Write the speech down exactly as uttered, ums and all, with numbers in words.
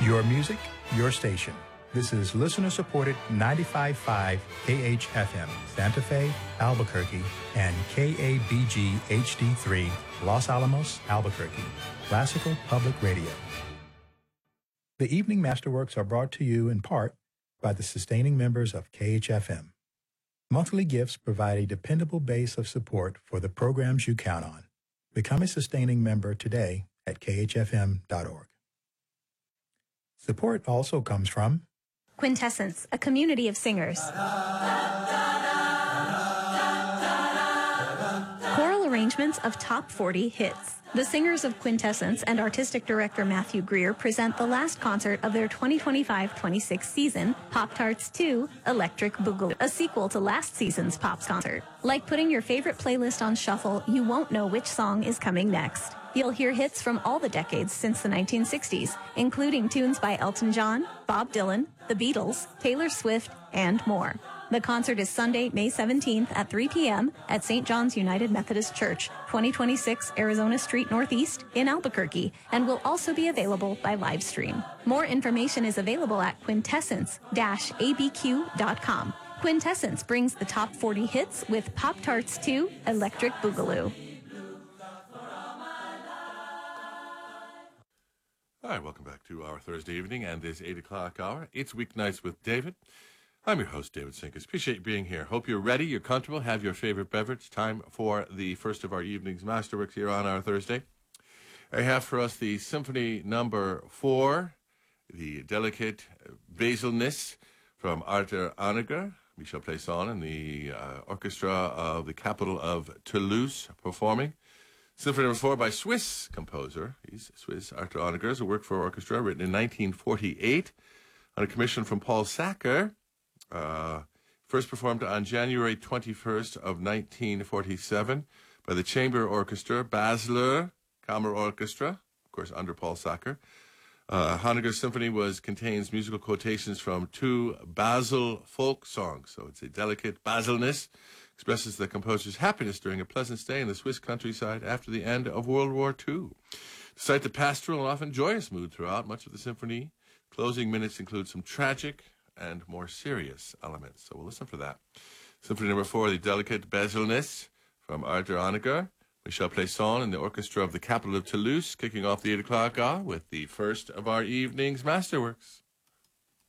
Your music, your station. This is listener-supported ninety-five point five K H F M, Santa Fe, Albuquerque, and K A B G H D three, Los Alamos, Albuquerque. Classical Public Radio. The Evening Masterworks are brought to you in part by the sustaining members of K H F M. Monthly gifts provide a dependable base of support for the programs you count on. Become a sustaining member today at K H F M dot org. Support also comes from Quintessence, a community of singers. Choral arrangements of top forty hits. The singers of Quintessence and artistic director Matthew Greer present the last concert of their twenty twenty-five twenty-six season, Pop-Tarts two, Electric Boogaloo, a sequel to last season's Pops concert. Like putting your favorite playlist on shuffle, you won't know which song is coming next. You'll hear hits from all the decades since the nineteen sixties, including tunes by Elton John, Bob Dylan, The Beatles, Taylor Swift, and more. The concert is Sunday, May seventeenth at three p.m. at Saint John's United Methodist Church, twenty twenty-six Arizona Street Northeast in Albuquerque, and will also be available by live stream. More information is available at quintessence dash a b q dot com. Quintessence brings the top forty hits with Pop-Tarts two, Electric Boogaloo. All right, welcome back to our Thursday evening and this eight o'clock hour. It's Weeknights with David. I'm your host, David Sinkus. Appreciate you being here. Hope you're ready, you're comfortable, have your favorite beverage. Time for the first of our evening's Masterworks here on our Thursday. I have for us the Symphony Number Four, the Delicate Basilness from Arthur Honegger, Michel Plaisson, and the uh, orchestra of the capital of Toulouse performing. Symphony Number Four by Swiss composer. He's Swiss. Arthur Honegger is a work for orchestra written in nineteen forty-eight on a commission from Paul Sacker. Uh, first performed on January twenty-first of nineteen forty-seven by the Chamber Orchestra, Basler Kammer Orchestra, of course under Paul Sacker. Uh, Honegger's symphony was contains musical quotations from two Basel folk songs, so it's a delicate basilness. Expresses the composer's happiness during a pleasant stay in the Swiss countryside after the end of World War Two. Despite the pastoral and often joyous mood throughout much of the symphony, closing minutes include some tragic and more serious elements. So we'll listen for that. Symphony Number Four, the Delicate Basilness from Arthur Honegger, Michel Plaisson, and the orchestra of the capital of Toulouse, kicking off the eight o'clock hour with the first of our evening's Masterworks.